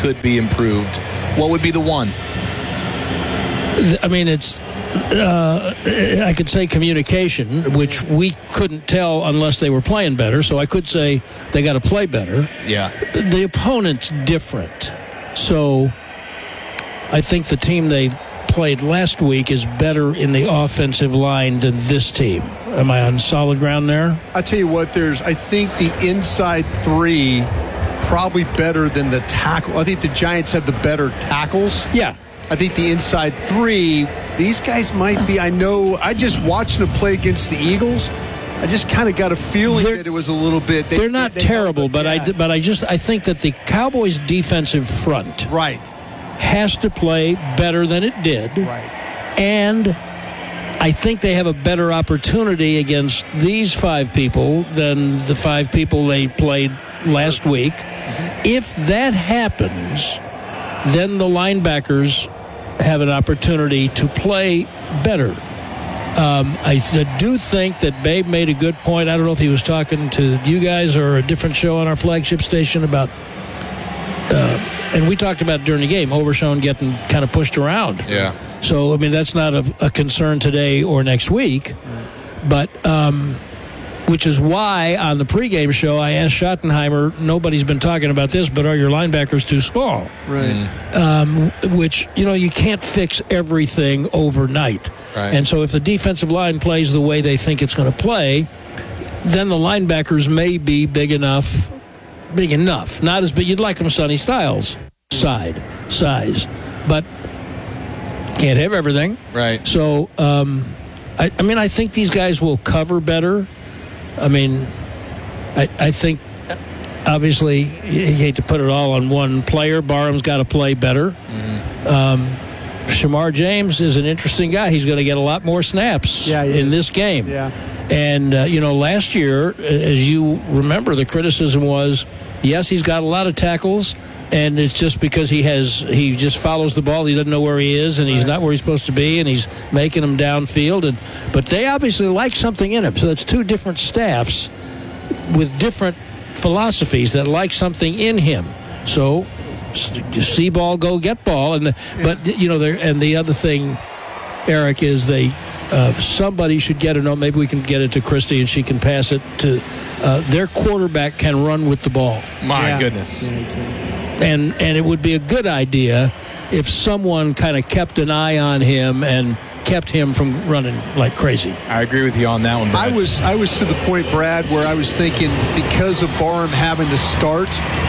could be improved, what would be the one? I mean, I could say communication, which we couldn't tell unless they were playing better. So I could say they got to play better. Yeah. The opponent's different. So I think the team they played last week is better in the offensive line than this team. Am I on solid ground there? I tell you what, I think the inside three probably better than the tackle. I think the Giants have the better tackles. Yeah. I think the inside three, these guys might be. I know. I just watched them play against the Eagles. I just kind of got a feeling that it was a little bit. They're not terrible, but I think that the Cowboys' defensive front has to play better than it did. Right. And I think they have a better opportunity against these five people than the five people they played last week. If that happens, then the linebackers have an opportunity to play better. I do think that Babe made a good point. I don't know if he was talking to you guys or a different show on our flagship station about, and we talked about during the game, Overshown getting kind of pushed around. Yeah. So, I mean, that's not a concern today or next week. But, which is why on the pregame show I asked Schottenheimer, nobody's been talking about this, but are your linebackers too small? Right. Which, you can't fix everything overnight. Right. And so if the defensive line plays the way they think it's going to play, then the linebackers may be big enough. Not as big. You'd like them Sonny Styles size. But can't have everything. Right. So, I think these guys will cover better. I mean, I think, obviously, you hate to put it all on one player. Barham's got to play better. Shamar James is an interesting guy. He's going to get a lot more snaps in this game. Yeah. And, last year, as you remember, the criticism was, yes, he's got a lot of tackles, and it's just because he just follows the ball. He doesn't know where he is, and he's not where he's supposed to be, and he's making them downfield. But they obviously like something in him. So that's two different staffs with different philosophies that like something in him. So see ball, go get ball. And the other thing, Eric, is somebody should get it. Maybe we can get it to Christy and she can pass it to their quarterback can run with the ball. My goodness. And it would be a good idea if someone kind of kept an eye on him and kept him from running like crazy. I agree with you on that one, Brad. I was to the point, Brad, where I was thinking because of Barham having to start,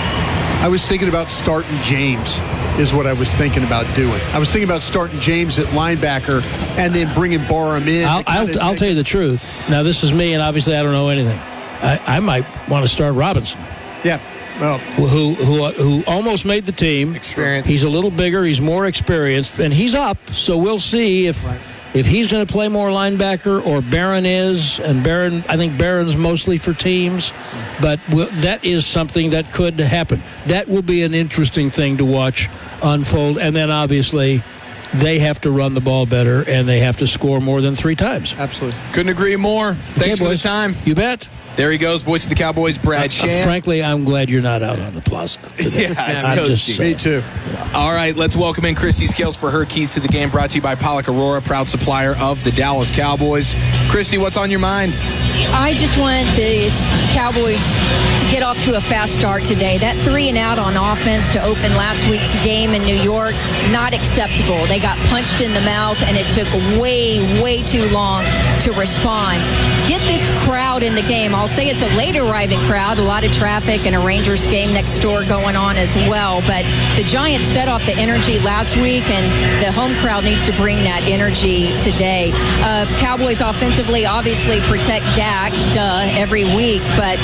I was thinking about starting James is what I was thinking about doing. I was thinking about starting James at linebacker and then bringing Barham in. I'll tell you the truth. Now, this is me, and obviously I don't know anything. I might want to start Robinson. Yeah. Well, who almost made the team. Experience. He's a little bigger. He's more experienced, and he's up. So we'll see if he's going to play more linebacker or Barron is. And I think Barron's mostly for teams, but that is something that could happen. That will be an interesting thing to watch unfold. And then obviously they have to run the ball better, and they have to score more than 3 times. Absolutely. Couldn't agree more. Thanks for the time. You bet. There he goes, voice of the Cowboys, Brad Sham. Frankly, I'm glad you're not out on the plaza today. Yeah, it's toasty. Me too. All right, let's welcome in Christy Scales for her keys to the game, brought to you by Pollock Aurora, proud supplier of the Dallas Cowboys. Christy, what's on your mind? I just want the Cowboys to get off to a fast start today. That 3-and-out on offense to open last week's game in New York, not acceptable. They got punched in the mouth, and it took way, way too long to respond. Get this crowd in the game. I'll say it's a late arriving crowd, a lot of traffic, and a Rangers game next door going on as well. But the Giants fed off the energy last week, and the home crowd needs to bring that energy today. Cowboys offensively obviously protect Dak, every week, but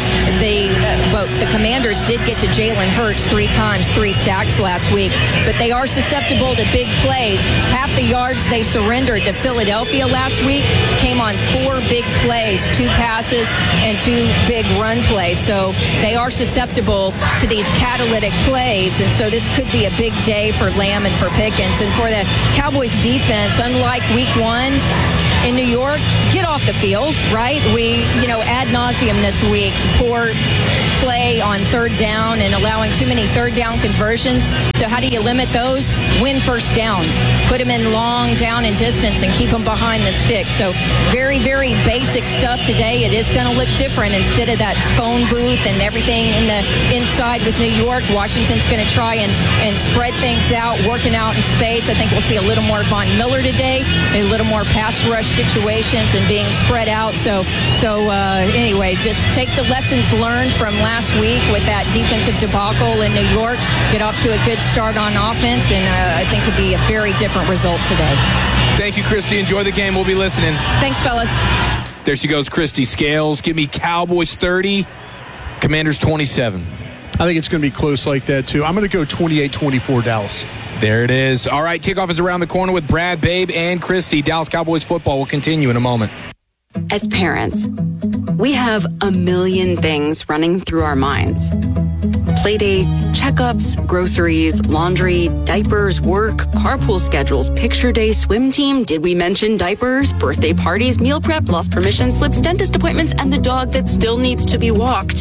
the Commanders did get to Jalen Hurts 3 times, 3 sacks last week, but they are susceptible to big plays. Half the yards they surrendered to Philadelphia last week came on 4 big plays, 2 passes and 2 big run plays, so they are susceptible to these catalytic plays, and so this could be a big day for Lamb and for Pickens. And for the Cowboys defense, unlike week 1, in New York, get off the field, right? We, ad nauseum this week, poor play on third down and allowing too many third down conversions. So how do you limit those? Win first down. Put them in long down and distance and keep them behind the stick. So very, very basic stuff today. It is going to look different. Instead of that phone booth and everything in the inside with New York, Washington's going to try and spread things out, working out in space. I think we'll see a little more Von Miller today, a little more pass rush situations and being spread out. So anyway, just take the lessons learned from last week with that defensive debacle in New York, get off to a good start on offense, and I think it'll be a very different result today. Thank you, Christy. Enjoy the game. We'll be listening. Thanks, fellas. There she goes, Christy Scales. Give me Cowboys 30, Commanders 27. I think it's going to be close like that, too. I'm going to go 28-24 Dallas. There it is. All right, kickoff is around the corner with Brad, Babe, and Christy. Dallas Cowboys football will continue in a moment. As parents, we have a million things running through our minds. Playdates, checkups, groceries, laundry, diapers, work, carpool schedules, picture day, swim team, did we mention diapers, birthday parties, meal prep, lost permission slips, dentist appointments, and the dog that still needs to be walked.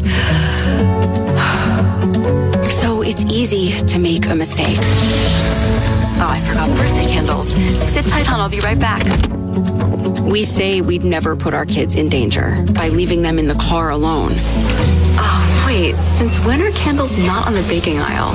So it's easy to make a mistake. Oh, I forgot birthday candles. Sit tight, hon, I'll be right back. We say we'd never put our kids in danger by leaving them in the car alone. Oh, wait, since when are candles not on the baking aisle?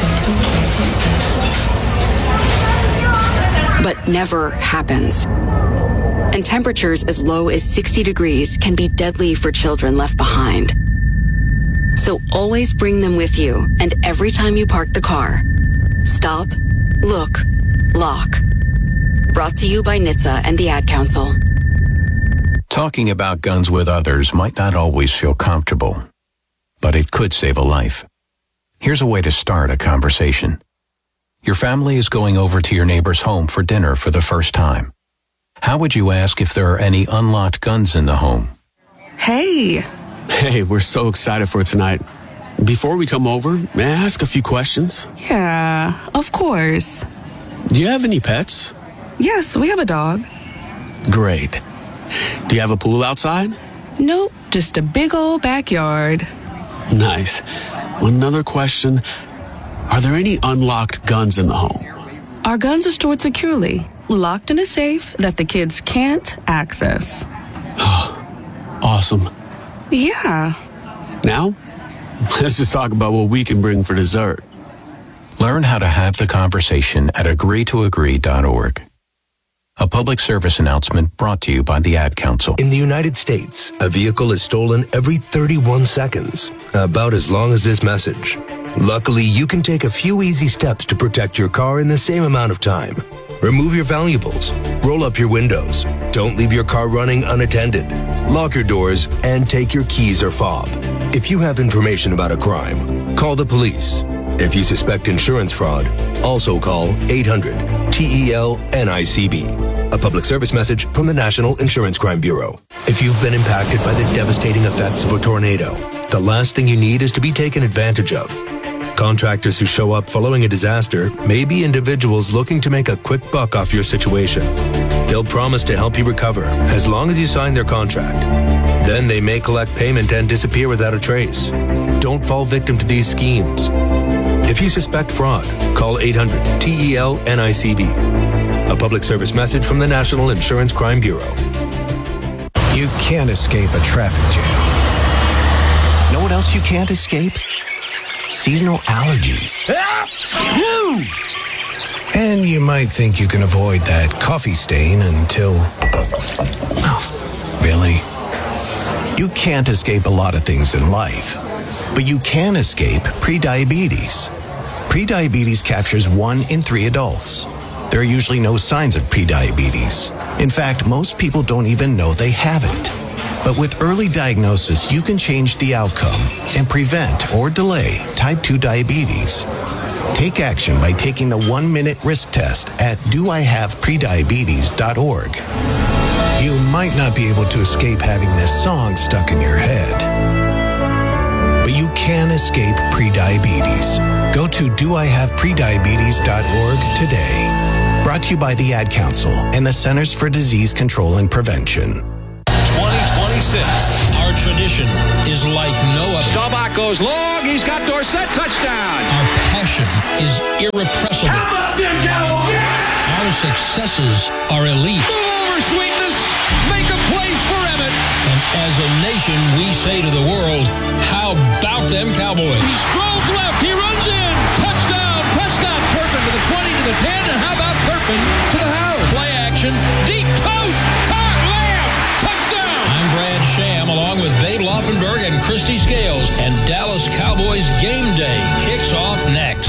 But never happens. And temperatures as low as 60 degrees can be deadly for children left behind. So always bring them with you, and every time you park the car, stop, look, lock. Brought to you by NHTSA and the Ad Council. Talking about guns with others might not always feel comfortable, but it could save a life. Here's a way to start a conversation. Your family is going over to your neighbor's home for dinner for the first time. How would you ask if there are any unlocked guns in the home? Hey, we're so excited for tonight. Before we come over, may I ask a few questions? Yeah, of course. Do you have any pets? Yes, we have a dog. Great. Do you have a pool outside? Nope, just a big old backyard. Nice. Another question. Are there any unlocked guns in the home? Our guns are stored securely, locked in a safe that the kids can't access. Awesome. Yeah. Now, let's just talk about what we can bring for dessert. Learn how to have the conversation at agreetoagree.org. A public service announcement brought to you by the Ad Council. In the United States, a vehicle is stolen every 31 seconds, about as long as this message. Luckily, you can take a few easy steps to protect your car in the same amount of time. Remove your valuables, roll up your windows, don't leave your car running unattended, lock your doors, and take your keys or fob. If you have information about a crime, call the police. If you suspect insurance fraud, also call 800-TEL-NICB. A public service message from the National Insurance Crime Bureau. If you've been impacted by the devastating effects of a tornado, the last thing you need is to be taken advantage of. Contractors who show up following a disaster may be individuals looking to make a quick buck off your situation. They'll promise to help you recover as long as you sign their contract. Then they may collect payment and disappear without a trace. Don't fall victim to these schemes. If you suspect fraud, call 800-TEL-NICB. A public service message from the National Insurance Crime Bureau. You can't escape a traffic jam. Know what else you can't escape? Seasonal allergies. And you might think you can avoid that coffee stain until... Oh, really? You can't escape a lot of things in life, but you can escape prediabetes. Prediabetes captures 1 in 3 adults. There are usually no signs of prediabetes. In fact, most people don't even know they have it. But with early diagnosis, you can change the outcome and prevent or delay type 2 diabetes. Take action by taking the 1-minute risk test at doihaveprediabetes.org. You might not be able to escape having this song stuck in your head, but you can escape prediabetes. Go to doihaveprediabetes.org today. Brought to you by the Ad Council and the Centers for Disease Control and Prevention. 2026. Our tradition is like no other. Staubach goes long. He's got Dorsett. Touchdown. Our passion is irrepressible. How about them Cowboys? Our successes are elite. Move over, sweetness. Make a place for Emmett. And as a nation, we say to the world, how about them Cowboys? He strolls left. He runs in. Touchdown. Prescott. Turpin to the 20, to the 10. And how about Turpin to the house? Play action. Deep toast. Todd Lamb. Touchdown. I'm Brad Sham, along with Babe Laufenberg and Christy Scales. And Dallas Cowboys Game Day kicks off next.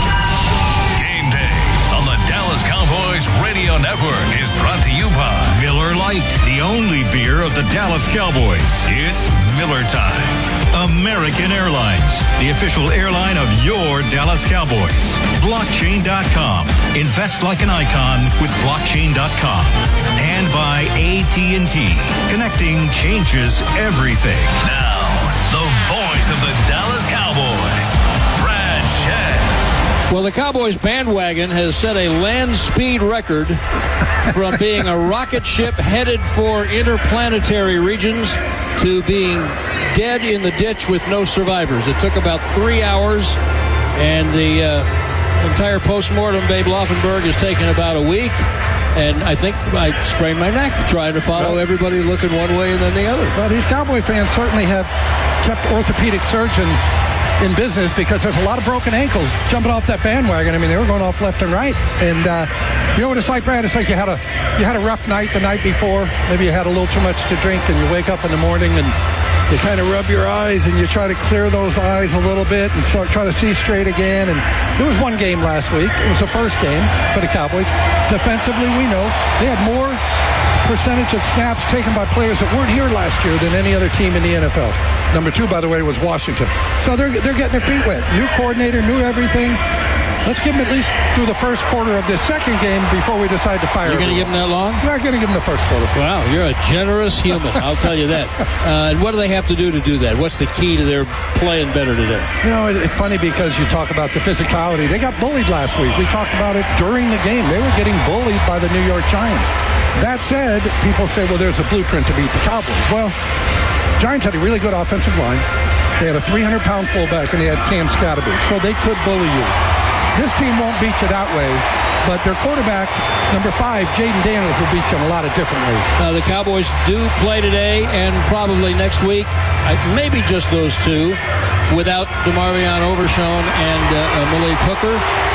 Game Day on the Dallas Cowboys Radio Network is brought to you by Miller Lite, the only beer of the Dallas Cowboys. It's Miller time. American Airlines, the official airline of your Dallas Cowboys. Blockchain.com. Invest like an icon with Blockchain.com. And by AT&T. Connecting changes everything. Now, the voice of the Dallas Cowboys, Brad Shea. Well, the Cowboys bandwagon has set a land speed record from being a rocket ship headed for interplanetary regions to being dead in the ditch with no survivors. It took about 3 hours, and the entire postmortem, Babe Laufenberg, has taken about a week. And I think I sprained my neck trying to follow everybody looking one way and then the other. Well, these Cowboy fans certainly have kept orthopedic surgeons in business, because there's a lot of broken ankles jumping off that bandwagon. I mean, they were going off left and right. And you know what it's like, Brad? It's like you had a rough night the night before. Maybe you had a little too much to drink, and you wake up in the morning and you kind of rub your eyes and you try to clear those eyes a little bit and try to see straight again. And there was one game last week. It was the first game for the Cowboys. Defensively, we know they had more percentage of snaps taken by players that weren't here last year than any other team in the NFL. Number 2, by the way, was Washington. So they're getting their feet wet. New coordinator, new everything. Let's give them at least through the first quarter of this second game before we decide to fire. You're going to give them that long? We're going to give them the first quarter. Wow, you're a generous human. I'll tell you that. And what do they have to do that? What's the key to their playing better today? You know, it's funny because you talk about the physicality. They got bullied last week. We talked about it during the game. They were getting bullied by the New York Giants. That said, people say, well, there's a blueprint to beat the Cowboys. Well, Giants had a really good offensive line. They had a 300-pound fullback, and they had Cam Scatterby, so they could bully you. This team won't beat you that way, but their quarterback, number 5, Jaden Daniels, will beat you in a lot of different ways. The Cowboys do play today and probably next week, maybe just those two, without DeMarvion Overshown and Malik Hooker.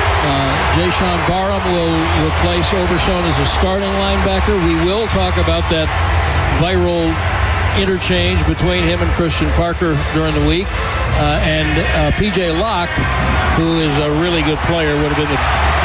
Jayshawn Barham will replace Overshown as a starting linebacker. We will talk about that viral interchange between him and Christian Parker during the week. And P.J. Locke, who is a really good player, would have been the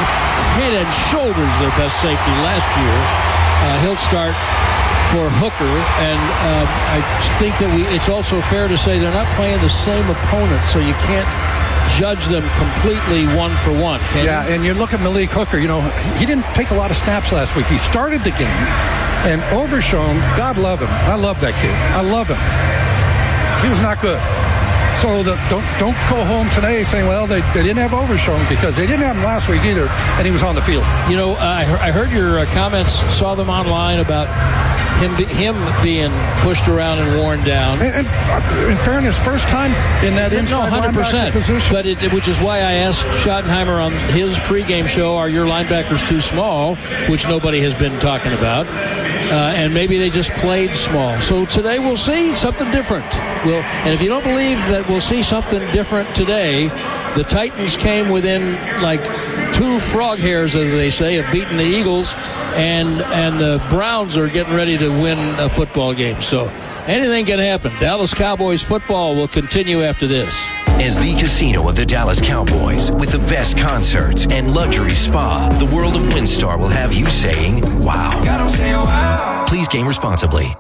head and shoulders their best safety last year. He'll start for Hooker, and I think that it's also fair to say they're not playing the same opponent, so you can't judge them completely one for one. Yeah, and you look at Malik Hooker, you know, he didn't take a lot of snaps last week. He started the game, and Overshown, God love him. I love that kid. I love him. He was not good. So don't go home today saying, well, they didn't have Overshown, because they didn't have him last week either, and he was on the field. You know, I heard your comments, saw them online about him being pushed around and worn down. And in fairness, first time in that inside 100%, position. But which is why I asked Schottenheimer on his pregame show, are your linebackers too small, which nobody has been talking about. And maybe they just played small. So today we'll see something different. And if you don't believe that we'll see something different today, the Titans came within like 2 frog hairs, as they say, of beating the Eagles, and the Browns are getting ready to win a football game. So anything can happen. Dallas Cowboys football will continue after this. As the casino of the Dallas Cowboys, with the best concerts and luxury spa, the world of WinStar will have you saying, wow. Please game responsibly.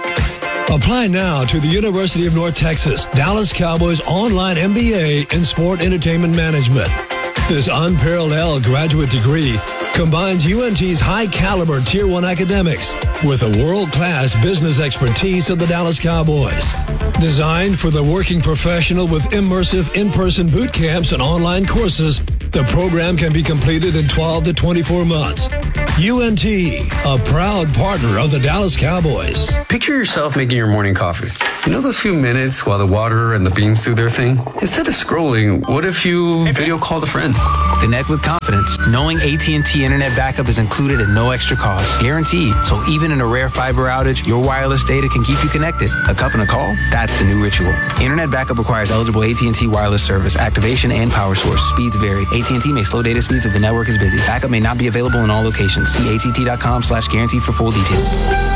Apply now to the University of North Texas Dallas Cowboys online MBA in Sport Entertainment Management. This unparalleled graduate degree combines UNT's high-caliber Tier 1 academics with a world-class business expertise of the Dallas Cowboys. Designed for the working professional with immersive in-person boot camps and online courses, the program can be completed in 12 to 24 months. UNT, a proud partner of the Dallas Cowboys. Picture yourself making your morning coffee. You know those few minutes while the water and the beans do their thing? Instead of scrolling, what if you video called a friend? Connect with confidence, knowing AT&T Internet backup is included at no extra cost. Guaranteed. So even in a rare fiber outage, your wireless data can keep you connected. A cup and a call? That's the new ritual. Internet backup requires eligible AT&T wireless service, activation, and power source. Speeds vary. AT&T may slow data speeds if the network is busy. Backup may not be available in all locations. See att.com/guarantee for full details.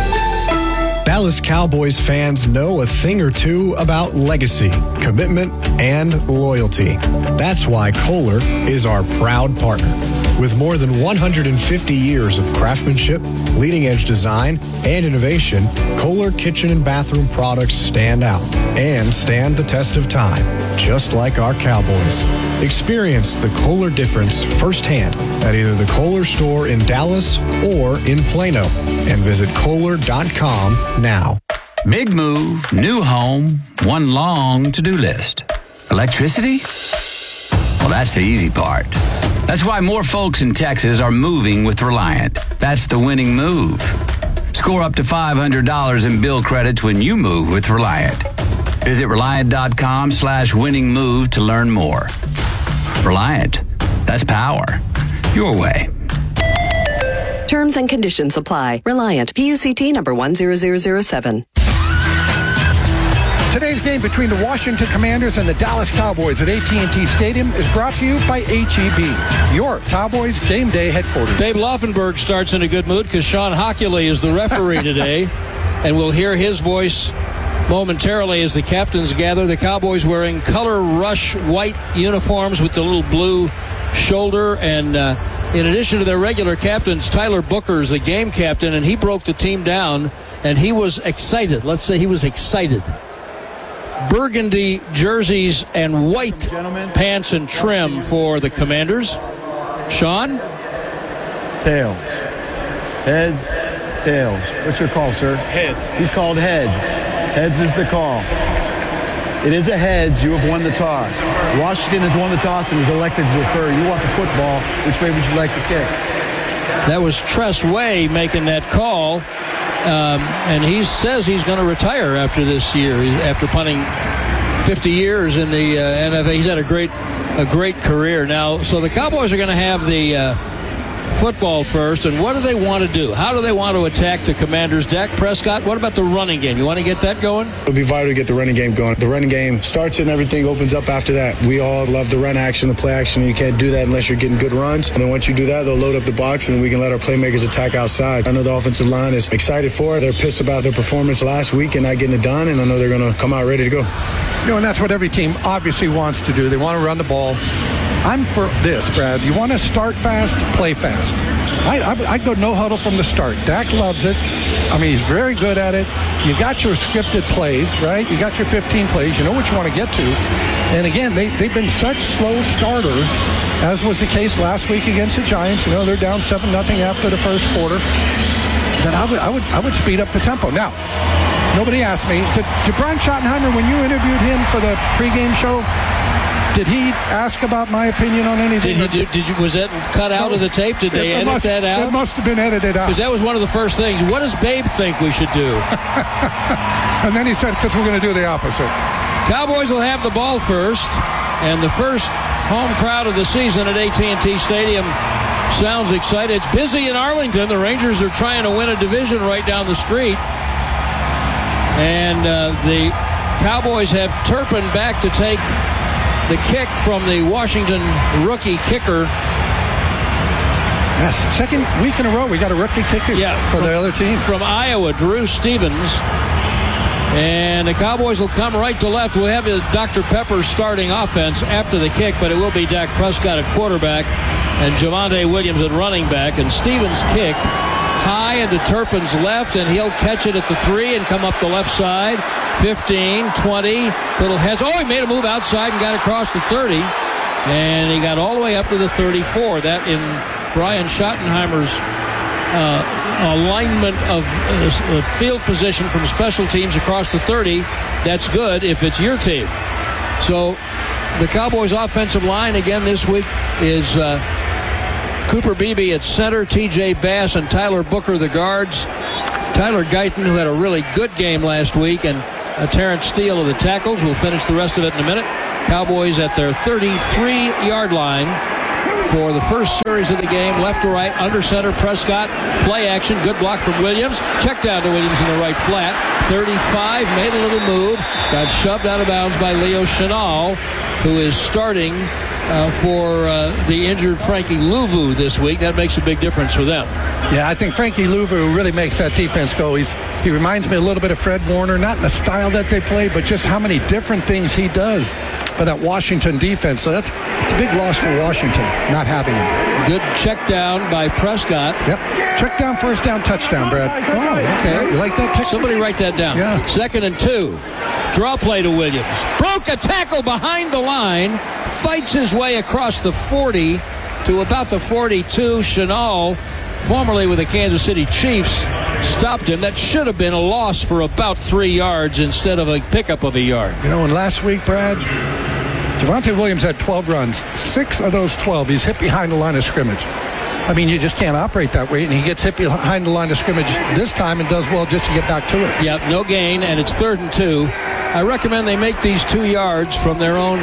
Dallas Cowboys fans know a thing or two about legacy, commitment, and loyalty. That's why Kohler is our proud partner. With more than 150 years of craftsmanship, leading-edge design, and innovation, Kohler kitchen and bathroom products stand out and stand the test of time, just like our Cowboys. Experience the Kohler difference firsthand at either the Kohler store in Dallas or in Plano, and visit Kohler.com now. Big move, new home, one long to-do list. Electricity? Well, that's the easy part. That's why more folks in Texas are moving with Reliant. That's the winning move. Score up to $500 in bill credits when you move with Reliant. Visit Reliant.com/winning move to learn more. Reliant. That's power. Your way. Terms and conditions apply. Reliant. PUCT number 10007. Today's game between the Washington Commanders and the Dallas Cowboys at AT&T Stadium is brought to you by H-E-B, your Cowboys game day headquarters. Dave Laufenberg starts in a good mood because Sean Hockley is the referee today, and we'll hear his voice momentarily as the captains gather. The Cowboys wearing color rush white uniforms with the little blue shoulder, and in addition to their regular captains, Tyler Booker's the game captain, and he broke the team down, and he was excited. Let's say he was excited. Burgundy jerseys and white pants and trim for the Commanders. Sean? Tails. Heads, tails. What's your call, sir? Heads. He's called heads. Heads is the call. It is a heads. You have won the toss. Washington has won the toss and is elected to defer. You want the football. Which way would you like to kick? That was Tress Way making that call. And he says he's going to retire after this year, after punting 50 years in the NFL. He's had a great career now. So the Cowboys are going to have the football first, and what do they want to do? How do they want to attack the Commanders? Dak Prescott, what about the running game? You want to get that going? It'll be vital to get the running game going. The running game starts and everything opens up after that. We all love the run action, the play action. You can't do that unless you're getting good runs. And then once you do that, they'll load up the box, and then we can let our playmakers attack outside. I know the offensive line is excited for it. They're pissed about their performance last week and not getting it done, and I know they're going to come out ready to go. And that's what every team obviously wants to do. They want to run the ball. I'm for this, Brad. You want to start fast, play fast. I go no huddle from the start. Dak loves it. I mean, he's very good at it. You got your scripted plays, right? You got your 15 plays. You know what you want to get to. And again, they've been such slow starters, as was the case last week against the Giants. You know, they're down 7-0 after the first quarter. That I would speed up the tempo. Now, nobody asked me. Did Brian Schottenheimer, when you interviewed him for the pregame show, did he ask about my opinion on anything? Was that cut out of the tape? Did they edit that out? It must have been edited out. Because that was one of the first things. What does Babe think we should do? And then he said, because we're going to do the opposite. Cowboys will have the ball first, and the first home crowd of the season at AT&T Stadium sounds excited. It's busy in Arlington. The Rangers are trying to win a division right down the street. And the Cowboys have Turpin back to take the kick from the Washington rookie kicker. Yes, second week in a row we got a rookie kicker for the other team. From Iowa, Drew Stevens. And the Cowboys will come right to left. We'll have Dr. Pepper starting offense after the kick, but it will be Dak Prescott at quarterback and Javonte Williams at running back. And Stevens' kick high into Turpin's left, and he'll catch it at the 3 and come up the left side. 15, 20, little heads. Oh, he made a move outside and got across the 30. And he got all the way up to the 34. That in Brian Schottenheimer's alignment of field position from special teams across the 30. That's good if it's your team. So the Cowboys' offensive line again this week is Cooper Beebe at center, T.J. Bass and Tyler Booker the guards. Tyler Guyton, who had a really good game last week, and Terrence Steele of the tackles. We'll finish the rest of it in a minute. Cowboys at their 33-yard line for the first series of the game. Left to right, under center, Prescott. Play action, good block from Williams. Check down to Williams in the right flat. 35, made a little move. Got shoved out of bounds by Leo Chenal, who is starting for the injured Frankie Louvu this week. That makes a big difference for them. Yeah, I think Frankie Louvu really makes that defense go. He reminds me a little bit of Fred Warner, not in the style that they play, but just how many different things he does for that Washington defense. So it's a big loss for Washington not having him. Good check down by Prescott. Yep. Check down, first down, touchdown, Brad. Oh, okay. You like that? Somebody write that down. Yeah. 2nd and 2. Draw play to Williams. Broke a tackle behind the line. Fights his way across the 40 to about the 42. Chenal, formerly with the Kansas City Chiefs, stopped him. That should have been a loss for about 3 yards instead of a pickup of a yard. You know, and last week, Brad, Javonte Williams had 12 runs. 6 of those 12, he's hit behind the line of scrimmage. I mean, you just can't operate that way, and he gets hit behind the line of scrimmage this time and does well just to get back to it. Yep, no gain, and it's 3rd and 2. I recommend they make these 2 yards from their own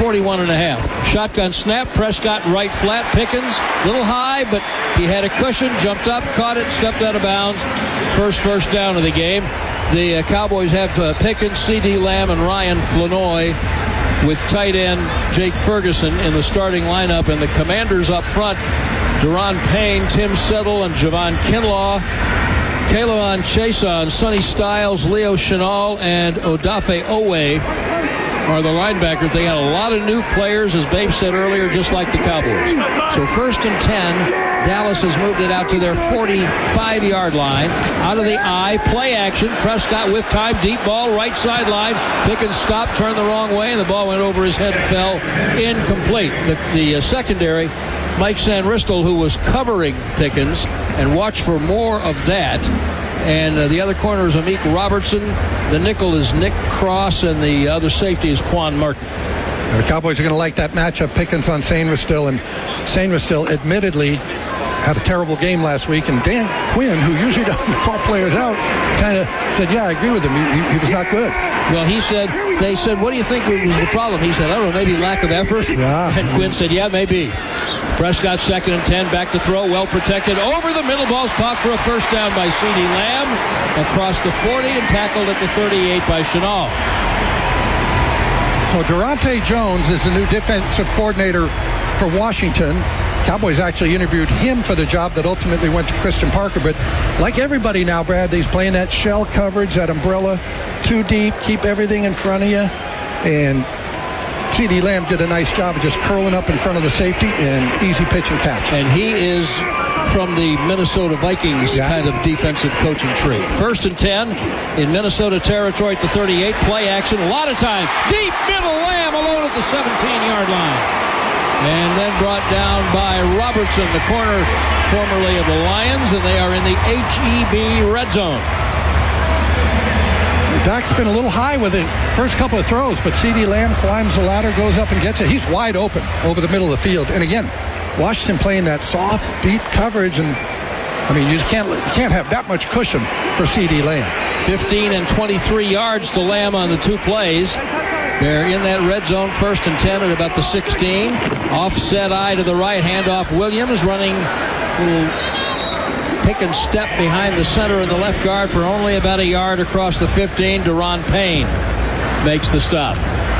41.5. Shotgun snap, Prescott right flat, Pickens, little high, but he had a cushion, jumped up, caught it, stepped out of bounds. First down of the game. The Cowboys have Pickens, C.D. Lamb, and Ryan Flanoy with tight end Jake Ferguson in the starting lineup, and the Commanders up front, Deron Payne, Tim Settle, and Javon Kinlaw. K'Lavon Chaisson, Sonny Styles, Leo Chenal, and Odafe Owe are the linebackers. They got a lot of new players, as Babe said earlier, just like the Cowboys. So 1st and 10, Dallas has moved it out to their 45-yard line. Out of the eye, play action. Prescott with time, deep ball, right sideline. Pickens stopped, turned the wrong way, and the ball went over his head and fell incomplete. The secondary, Mike Sanristel, who was covering Pickens, and watch for more of that. And the other corner is Amik Robertson. The nickel is Nick Cross, and the other safety is Quan Martin. The Cowboys are going to like that matchup, Pickens on Sanristel, and Sanristel admittedly had a terrible game last week, and Dan Quinn, who usually doesn't call players out, kind of said, yeah, I agree with him. He was not good. Well, they said, what do you think was the problem? He said, I don't know, maybe lack of effort. Yeah. And Quinn said, yeah, maybe. Prescott 2nd and 10, back to throw, well protected. Over the middle, ball's caught for a first down by C.D. Lamb. Across the 40 and tackled at the 38 by Chenal. So Durante Jones is the new defensive coordinator for Washington. Cowboys actually interviewed him for the job that ultimately went to Christian Parker. But like everybody now, Brad, he's playing that shell coverage, that umbrella, too deep, keep everything in front of you. And C.D. Lamb did a nice job of just curling up in front of the safety and easy pitch and catch. And he is from the Minnesota Vikings kind of defensive coaching tree. 1st and 10 in Minnesota territory at the 38. Play action, a lot of time. Deep middle, Lamb alone at the 17-yard line. And then brought down by Robertson, the corner formerly of the Lions, and they are in the HEB red zone. Doc's been a little high with the first couple of throws, but C.D. Lamb climbs the ladder, goes up and gets it. He's wide open over the middle of the field. And again, Washington playing that soft, deep coverage, and I mean, you can't have that much cushion for C.D. Lamb. 15 and 23 yards to Lamb on the 2 plays. They're in that red zone, 1st and 10 at about the 16. Offset eye to the right, handoff Williams, running a little pick and step behind the center and the left guard for only about a yard across the 15. Deron Payne makes the stop.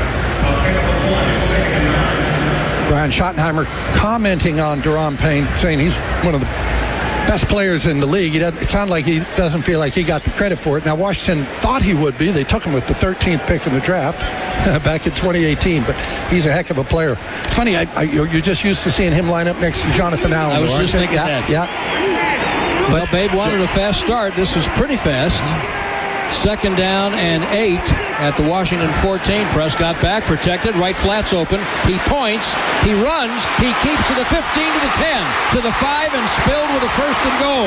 Brian Schottenheimer commenting on Deron Payne, saying he's one of the best players in the league. It sounded like he doesn't feel like he got the credit for it. Now, Washington thought he would be. They took him with the 13th pick in the draft back in 2018, but he's a heck of a player. It's funny, you're just used to seeing him line up next to Jonathan Allen. I was just thinking that. Yeah. Well, Babe wanted a fast start. This was pretty fast. 2nd down and 8 at the Washington 14. Prescott back, protected, right flat's open. He points, he runs, he keeps to the 15, to the 10, to the 5, and spilled with a 1st and goal.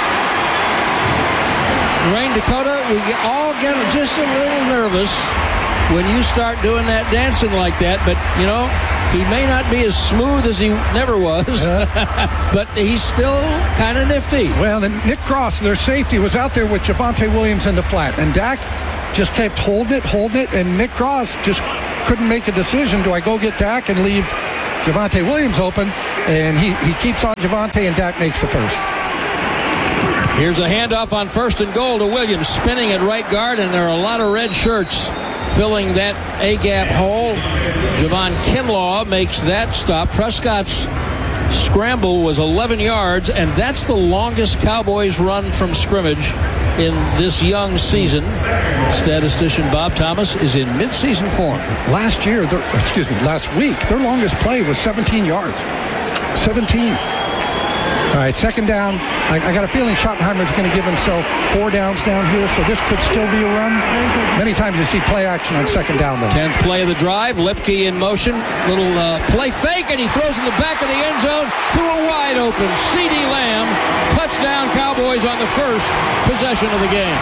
Rain Dakota, we all get just a little nervous when you start doing that dancing like that, but, you know, He may not be as smooth as he never was, but he's still kind of nifty. Well, then Nick Cross, their safety, was out there with Javonte Williams in the flat, and Dak just kept holding it, and Nick Cross just couldn't make a decision. Do I go get Dak and leave Javonte Williams open? And he keeps on Javonte, and Dak makes the first. Here's a handoff on 1st and goal to Williams, spinning at right guard, and there are a lot of red shirts filling that A-gap hole. Javon Kinlaw makes that stop. Prescott's scramble was 11 yards, and that's the longest Cowboys run from scrimmage in this young season. Statistician Bob Thomas is in midseason form. Last week, their longest play was 17 yards. 17. All right, 2nd down. I got a feeling Schottenheimer's going to give himself 4 downs down here, so this could still be a run. Many times you see play action on 2nd down, though. 10th play of the drive. Lipke in motion. Little play fake, and he throws in the back of the end zone to a wide open CeeDee Lamb. Touchdown Cowboys on the first possession of the game.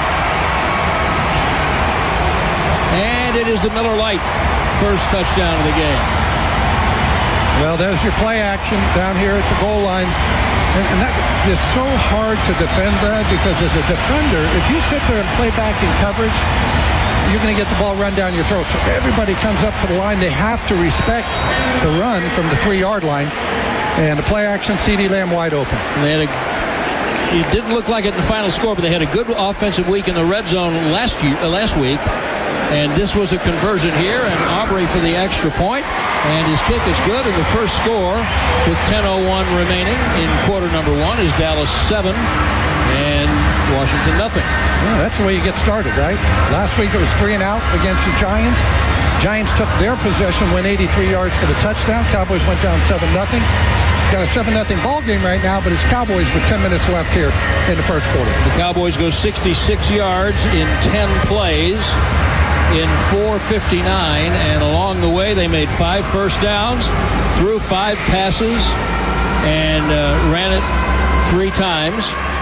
And it is the Miller Lite first touchdown of the game. Well, there's your play action down here at the goal line. And that is so hard to defend, Brad, because as a defender, if you sit there and play back in coverage, you're going to get the ball run down your throat. So everybody comes up to the line. They have to respect the run from the 3-yard line. And the play action, CeeDee Lamb wide open. And it didn't look like it in the final score, but they had a good offensive week in the red zone last week. And this was a conversion here, and Aubrey for the extra point. And his kick is good, and the first score with 10:01 remaining in quarter number 1 is Dallas 7 and Washington nothing. Well, that's the way you get started, right? Last week it was 3 and out against the Giants. Giants took their possession, went 83 yards for the touchdown. Cowboys went down 7-0. Got a 7-0 ball game right now, but it's Cowboys with 10 minutes left here in the first quarter. The Cowboys go 66 yards in 10 plays. In 4:59, and along the way they made 5 first downs, threw 5 passes, and ran it 3 times.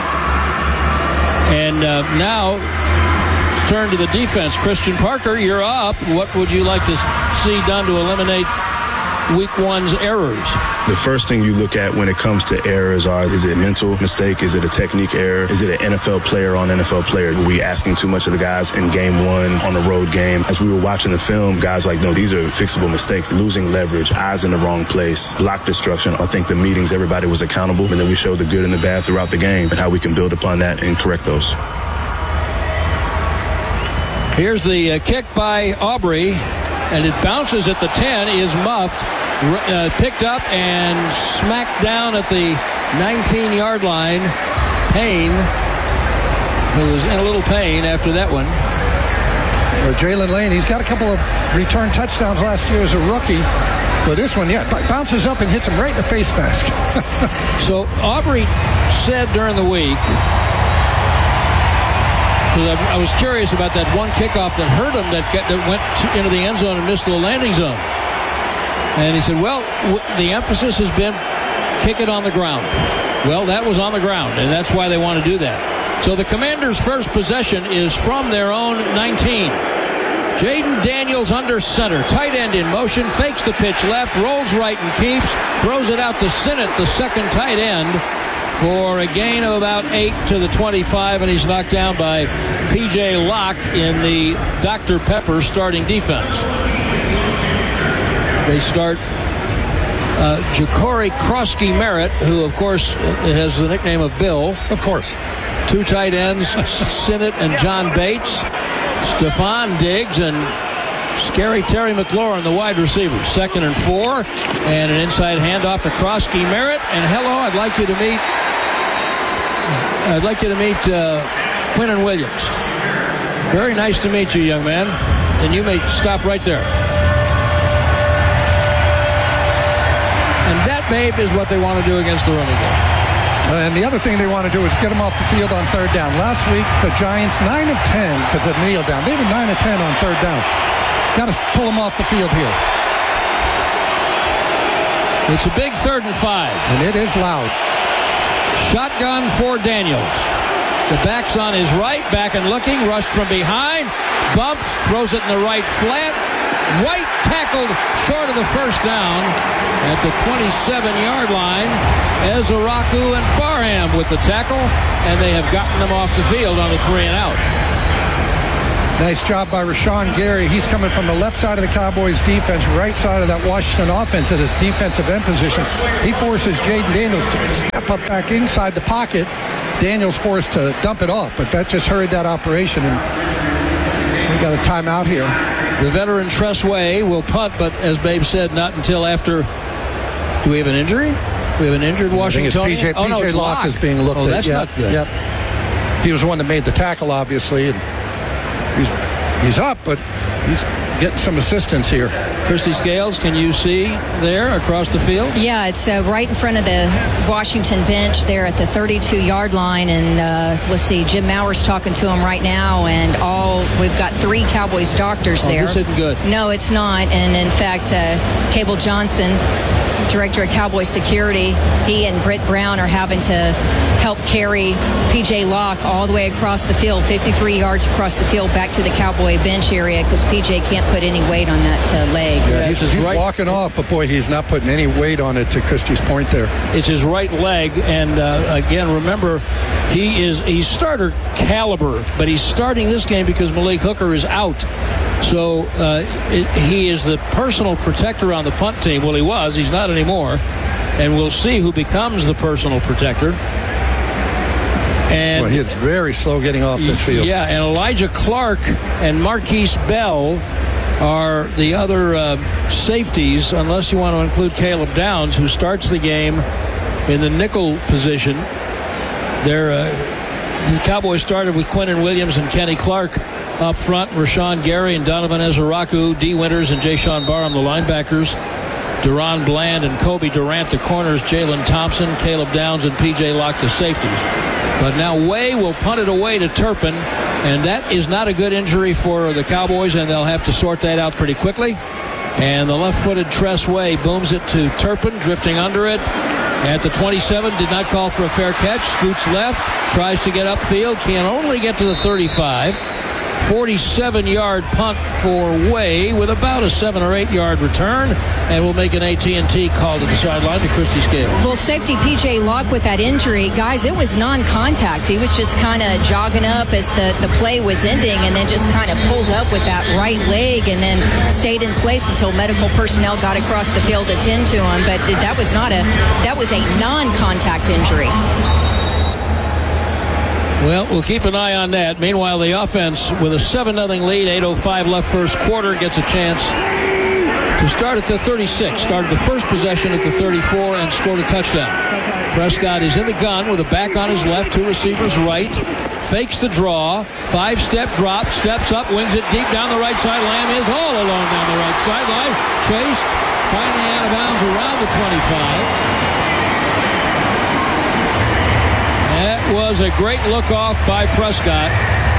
And now turn to the defense. Christian Parker, you're up. What would you like to see done to eliminate Week 1's errors? The first thing you look at when it comes to errors is it a mental mistake? Is it a technique error? Is it an NFL player on NFL player? Were we asking too much of the guys in game 1 on a road game? As we were watching the film, guys like, no, these are fixable mistakes. Losing leverage, eyes in the wrong place, block destruction. I think the meetings, everybody was accountable, and then we showed the good and the bad throughout the game and how we can build upon that and correct those. Here's the kick by Aubrey, and it bounces at the 10, is muffed. Picked up and smacked down at the 19-yard line. Payne, who was in a little pain after that one. Jalen Lane, he's got a couple of return touchdowns last year as a rookie. But this one, bounces up and hits him right in the face mask. So Aubrey said during the week, because I was curious about that one kickoff that hurt him that went into the end zone and missed the landing zone. And he said, well, the emphasis has been kick it on the ground. Well, that was on the ground, and that's why they want to do that. So the Commanders' first possession is from their own 19. Jaden Daniels under center. Tight end in motion, fakes the pitch left, rolls right and keeps, throws it out to Sinnott, the second tight end, for a gain of about 8 to the 25, and he's knocked down by P.J. Locke in the Dr. Pepper starting defense. They start Ja'Cory Krosky-Merritt, who, of course, has the nickname of Bill. Of course. 2 tight ends, Sinnott and John Bates. Stephon Diggs and Scary Terry McLaurin, the wide receivers. 2nd and 4, and an inside handoff to Krosky-Merritt. And hello, I'd like you to meet Quinnen Williams. Very nice to meet you, young man. And you may stop right there. And that, babe, is what they want to do against the running game. And the other thing they want to do is get them off the field on 3rd down. Last week, the Giants, 9 of 10 because of kneel down. They were 9 of 10 on 3rd down. Got to pull them off the field here. It's a big 3rd and 5. And it is loud. Shotgun for Daniels. The back's on his right, back and looking, rushed from behind, bumped, throws it in the right flat, White tackled short of the first down at the 27-yard line. Ezaraku and Barham with the tackle, and they have gotten them off the field on a 3-and-out. Nice job by Rashawn Gary. He's coming from the left side of the Cowboys defense, right side of that Washington offense at his defensive end position. He forces Jaden Daniels to step up back inside the pocket. Daniels forced to dump it off, but that just hurried that operation, and we got a timeout here. The veteran Tress Way will punt, but as Babe said, not until after. Do we have an injury? We have an injured Washingtonian? PJ Locke is being looked at. That's not good. Yep. He was the one that made the tackle, obviously. And he's up, but he's getting some assistance here. Christy Scales, can you see there across the field? Yeah, it's right in front of the Washington bench there at the 32-yard line. And let's see, Jim Mauer's talking to him right now. And we've got 3 Cowboys doctors there. This isn't good. No, it's not. And in fact, Cable Johnson, Director of Cowboys Security, he and Britt Brown are having to help carry PJ Locke all the way across the field, 53 yards across the field back to the Cowboy bench area, because PJ can't put any weight on that leg. Yeah, he's walking off, but boy, he's not putting any weight on it, to Christy's point there. It's his right leg, and again, remember, he's starter caliber, but he's starting this game because Malik Hooker is out. So he is the personal protector on the punt team. Well, he was. He's not anymore. And we'll see who becomes the personal protector. And he's very slow getting off this field. Yeah, and Elijah Clark and Marquise Bell are the other safeties, unless you want to include Caleb Downs, who starts the game in the nickel position. The Cowboys started with Quinnen Williams and Kenny Clark up front, Rashawn Gary and Donovan Ezaraku, D. Winters and Jayshawn Barham, the linebackers, Deron Bland and Kobe Durant, the corners, Jalen Thompson, Caleb Downs, and P.J. Locke, the safeties. But now Way will punt it away to Turpin, and that is not a good injury for the Cowboys, and they'll have to sort that out pretty quickly. And the left-footed Tress Way booms it to Turpin, drifting under it. At the 27, did not call for a fair catch, scoots left, tries to get upfield, can only get to the 35. 47-yard punt for Way with about a 7 or 8 yard return, and we'll make an AT&T call to the sideline to Christy Scales. Well, safety P.J. Locke with that injury, guys, it was non-contact. He was just kind of jogging up as the play was ending, and then just kind of pulled up with that right leg and then stayed in place until medical personnel got across the field to tend to him. But that was a non-contact injury. Well, we'll keep an eye on that. Meanwhile, the offense with a 7-0 lead, 8:05 left first quarter, gets a chance to start at the 36. Started the first possession at the 34 and scored a touchdown. Prescott is in the gun with a back on his left, 2 receivers right. Fakes the draw, 5-step drop, steps up, wings it deep down the right side. Lamb is all alone down the right sideline. Chased, finally out of bounds around the 25. That was a great look off by Prescott.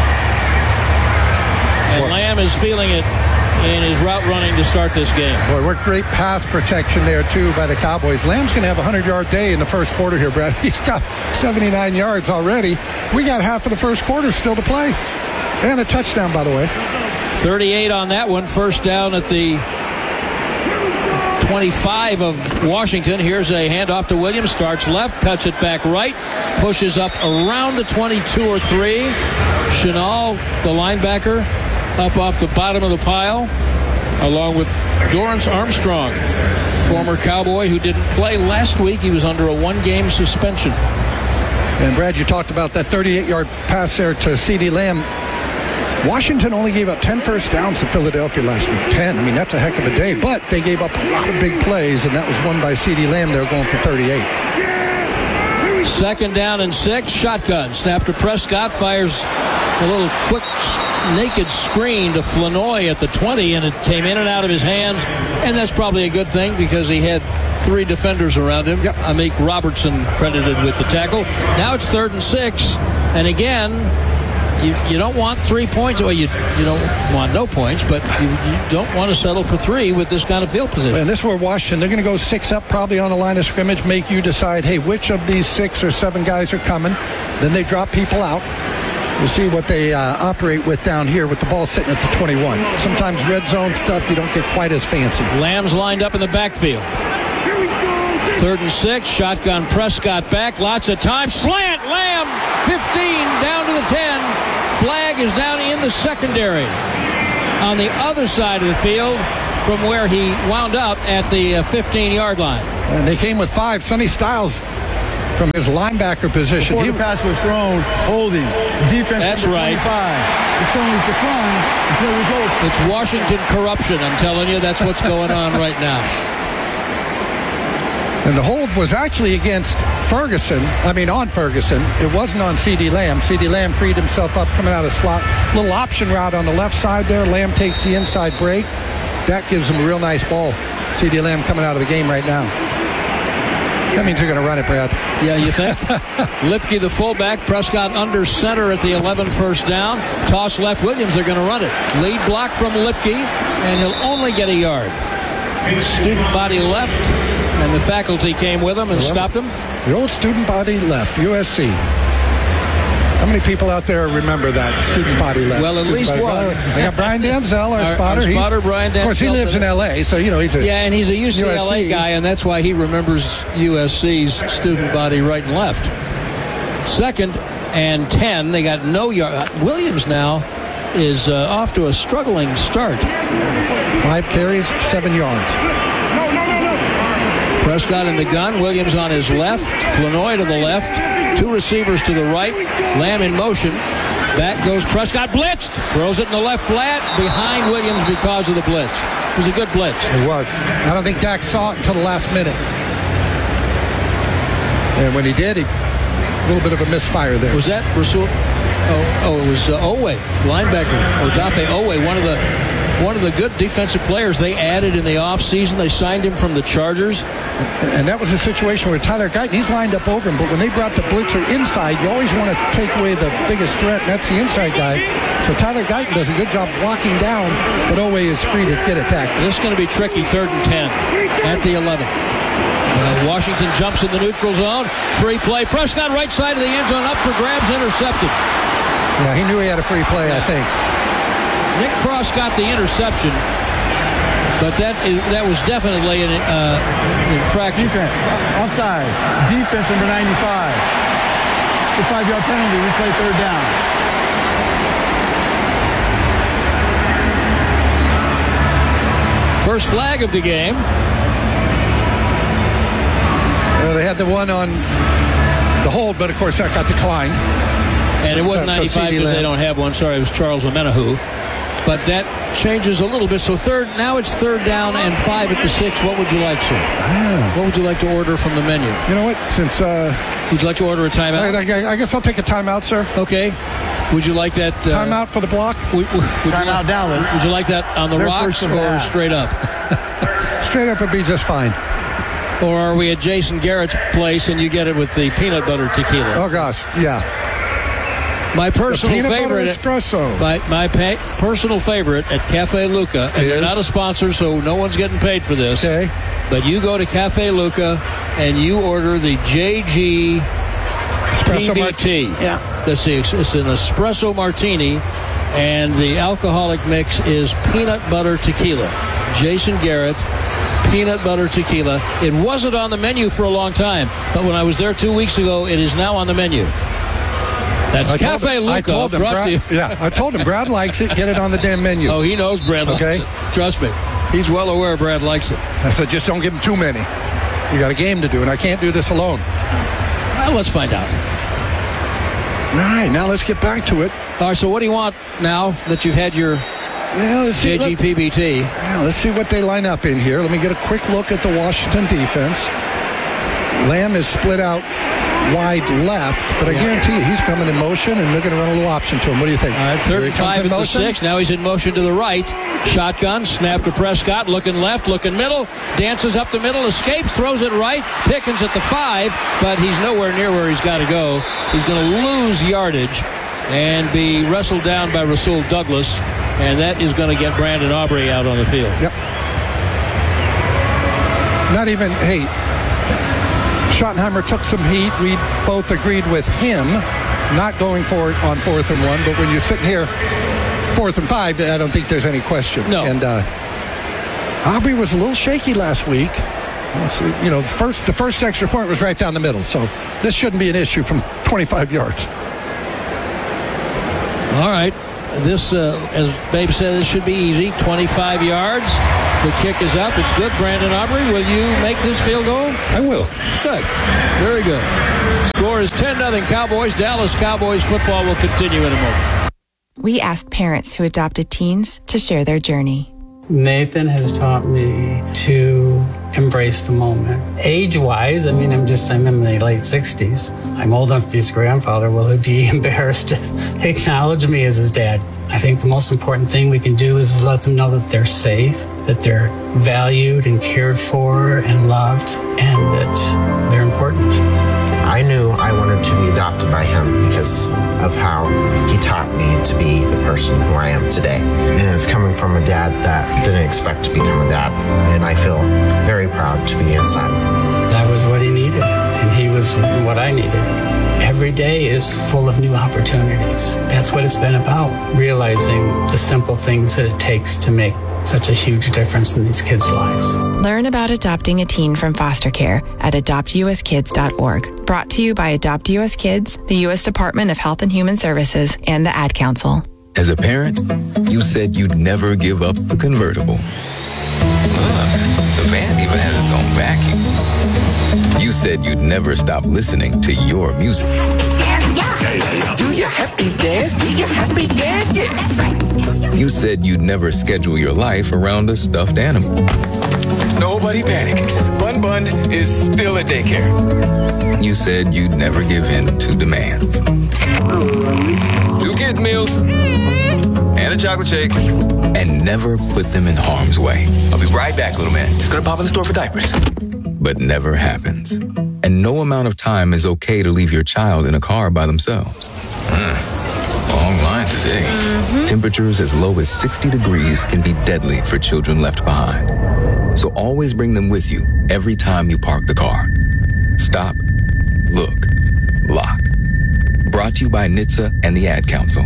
And Lamb is feeling it in his route running to start this game. Boy, what great pass protection there, too, by the Cowboys. Lamb's going to have a 100-yard day in the first quarter here, Brad. He's got 79 yards already. We got half of the first quarter still to play. And a touchdown, by the way. 38 on that one. First down at the 25 of Washington. Here's a handoff to Williams. Starts left, cuts it back right, pushes up around the 22 or 3. Chenal, the linebacker, up off the bottom of the pile, along with Dorrance Armstrong, former Cowboy who didn't play last week. He was under a 1-game suspension. And Brad, you talked about that 38-yard pass there to CeeDee Lamb. Washington only gave up 10 first downs to Philadelphia last week. 10. I mean, that's a heck of a day. But they gave up a lot of big plays, and that was won by CeeDee Lamb. They were going for 38. 2nd down and 6. Shotgun. Snap to Prescott. Fires a little quick naked screen to Flanoy at the 20, and it came in and out of his hands. And that's probably a good thing because he had 3 defenders around him. Yep. Amik Robertson credited with the tackle. Now it's 3rd and 6. And again, you don't want 3 points. Well, you don't want no points, but you don't want to settle for 3 with this kind of field position. And this is where Washington, they're going to go 6 up probably on the line of scrimmage, make you decide, hey, which of these 6 or 7 guys are coming. Then they drop people out. We'll see what they operate with down here with the ball sitting at the 21. Sometimes red zone stuff, you don't get quite as fancy. Lamb's lined up in the backfield. 3rd and 6, shotgun, Prescott back, lots of time, slant, Lamb, 15, down to the 10. Flag is down in the secondary on the other side of the field from where he wound up at the 15-yard line. And they came with 5. Sonny Styles from his linebacker position. Before the pass was thrown, holding. Defense. That's right. 25. The penalties decline until results. It's Washington corruption, I'm telling you. That's what's going on right now. And the hold was actually against on Ferguson. It wasn't on CeeDee Lamb. CeeDee Lamb freed himself up coming out of slot. Little option route on the left side there. Lamb takes the inside break. That gives him a real nice ball. CeeDee Lamb coming out of the game right now. That means they're going to run it, Brad. Yeah, you think? Lipke, the fullback. Prescott under center at the 11, first down. Toss left. Williams, they're going to run it. Lead block from Lipke, and he'll only get a yard. Student body left, and the faculty came with him and stopped him. The old student body left, USC. How many people out there remember that student body left? Well, at least one. I got Brian Denzel, our spotter. Brian Denzel. Of course, he lives in L.A., so, he's a and he's a UCLA guy, and that's why he remembers USC's student body right and left. 2nd and 10. They got no yard. Williams now is off to a struggling start. 5 carries, 7 yards. Prescott in the gun. Williams on his left. Flanoy to the left. 2 receivers to the right. Lamb in motion. Back goes Prescott. Blitzed. Throws it in the left flat. Behind Williams because of the blitz. It was a good blitz. It was. I don't think Dak saw it until the last minute. And when he did, a little bit of a misfire there. Was that Rasul? It was Owe, linebacker. Odafe Owe, one of the good defensive players they added in the offseason. They signed him from the Chargers. And that was a situation where Tyler Guyton, he's lined up over him, but when they brought the blitzer inside, you always want to take away the biggest threat, and that's the inside guy. So Tyler Guyton does a good job blocking down, but Owe is free to get attacked. This is going to be tricky, 3rd and 10 at the 11. Washington jumps in the neutral zone. Free play. Prescott right side of the end zone, up for grabs, intercepted. Yeah, he knew he had a free play, I think. Nick Cross got the interception, but that was definitely an infraction. Defense. Offside. Defense number 95. The 5-yard penalty. Replay 3rd down. First flag of the game. Well, they had the one on the hold, but of course that got declined. And it wasn't 95 because they don't have one. Sorry, it was Charles Omenahu. But that changes a little bit. So now it's 3rd down and 5 at the 6. What would you like, sir? What would you like to order from the menu? You know what? Since would you like to order a timeout? I guess I'll take a timeout, sir. Okay. Would you like that? Timeout for the block? Timeout, Dallas. Would you like that on the rocks or straight up? Straight up would be just fine. Or are we at Jason Garrett's place and you get it with the peanut butter tequila? Oh, gosh. Yeah. My personal favorite espresso. My personal favorite at Cafe Luca, and they're not a sponsor, so no one's getting paid for this. Okay. But you go to Cafe Luca and you order the JG Espresso PBT. Yeah. It's an espresso martini, and the alcoholic mix is peanut butter tequila. Jason Garrett, peanut butter tequila. It wasn't on the menu for a long time, but when I was there 2 weeks ago, it is now on the menu. That's Cafe Luca. I told him, I told him Brad likes it. Get it on the damn menu. Oh, he knows Brad likes it. Trust me. He's well aware Brad likes it. I said, just don't give him too many. You got a game to do, and I can't do this alone. Well, let's find out. All right, now let's get back to it. All right, so what do you want now that you've had your JGPBT? Let's see what they line up in here. Let me get a quick look at the Washington defense. Lamb is split out wide left, but I guarantee you he's coming in motion, and they're going to run a little option to him. What do you think? All right, 3rd and 5 at the 6. Now he's in motion to the right. Shotgun, snap to Prescott, looking left, looking middle, dances up the middle, escapes, throws it right. Pickens at the 5, but he's nowhere near where he's got to go. He's going to lose yardage and be wrestled down by Rasul Douglas, and that is going to get Brandon Aubrey out on the field. Yep. Not even, Schottenheimer took some heat. We both agreed with him. not going for it on 4th and 1, but when you're sitting here, 4th and 5, I don't think there's any question. No. And Aubrey was a little shaky last week. The first extra point was right down the middle, so this shouldn't be an issue from 25 yards. All right. This, as Babe said, this should be easy. 25 yards. The kick is up. It's good. Brandon Aubrey, will you make this field goal? I will. Good. Very good. Score is 10-0 Cowboys. Dallas Cowboys football will continue in a moment. We asked parents who adopted teens to share their journey. Nathan has taught me to embrace the moment. Age-wise, I'm in the late 60s. I'm old enough to be his grandfather. Will he be embarrassed to acknowledge me as his dad? I think the most important thing we can do is let them know that they're safe, that they're valued and cared for and loved, and that they're important. I knew I wanted to be adopted by him because of how he taught me to be the person who I am today. And it's coming from a dad that didn't expect to become a dad. And I feel very proud to be his son. That was what he needed, and he was what I needed. Every day is full of new opportunities. That's what it's been about, realizing the simple things that it takes to make such a huge difference in these kids' lives. Learn about adopting a teen from foster care at adoptuskids.org. Brought to you by Adopt US Kids, the U.S. Department of Health and Human Services, and the Ad Council. As a parent, you said you'd never give up the convertible. Look, the van even has its own vacuum. You said you'd never stop listening to your music. Do your happy dance, do your happy dance, yeah. That's right. You said you'd never schedule your life around a stuffed animal. Nobody panic. Bun Bun is still at daycare. You said you'd never give in to demands. 2 kids' meals and a chocolate shake, and never put them in harm's way. I'll be right back, little man. Just gonna pop in the store for diapers. But never happens. And no amount of time is okay to leave your child in a car by themselves. Long line today. Temperatures as low as 60 degrees can be deadly for children left behind. So always bring them with you every time you park the car. Stop, look, lock. Brought to you by NHTSA and the Ad Council.